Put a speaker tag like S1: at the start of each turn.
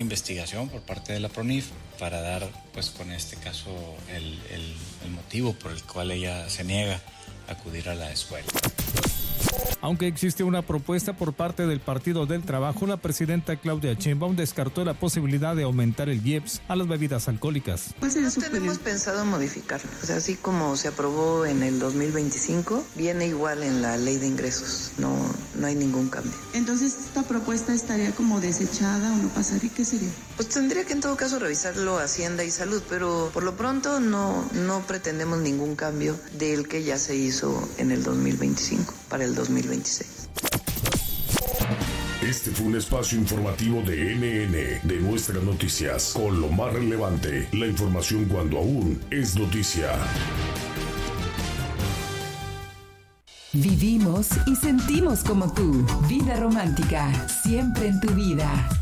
S1: investigación por parte de la PRONIF para dar, pues con este caso, el motivo por el cual ella se niega a acudir a la escuela.
S2: Aunque existe una propuesta por parte del Partido del Trabajo, la presidenta Claudia Sheinbaum descartó la posibilidad de aumentar el IEPS a las bebidas alcohólicas.
S3: No tenemos pensado modificarlo, o sea, así como se aprobó en el 2025, viene igual en la ley de ingresos, no hay ningún cambio.
S4: Entonces, ¿esta propuesta estaría como desechada o no pasaría? ¿Qué sería?
S3: Pues tendría que en todo caso revisarlo Hacienda y Salud, pero por lo pronto no pretendemos ningún cambio del que ya se hizo en el 2025 para el 2026.
S5: Este fue un espacio informativo de NN, de Nuestras Noticias, con lo más relevante, la información cuando aún es noticia.
S6: Vivimos y sentimos como tú. Vida romántica, siempre en tu vida.